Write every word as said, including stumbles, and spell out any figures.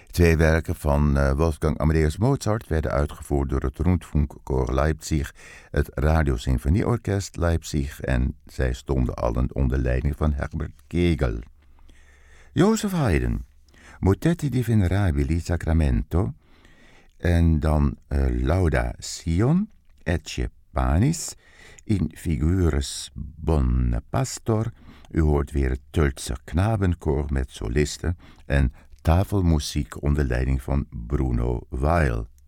Twee werken van uh, Wolfgang Amadeus Mozart werden uitgevoerd door het Rundfunkchor Leipzig, het Radiosymfonieorkest Leipzig en zij stonden allen onder leiding van Herbert Kegel. Joseph Haydn, Motetti di Venerabili Sacramento en dan uh, Lauda Sion, Ecce Panis, in Figures Bonne Pastor. U hoort weer het Tultse knabenkoor met solisten en tafelmuziek onder leiding van Bruno Weil.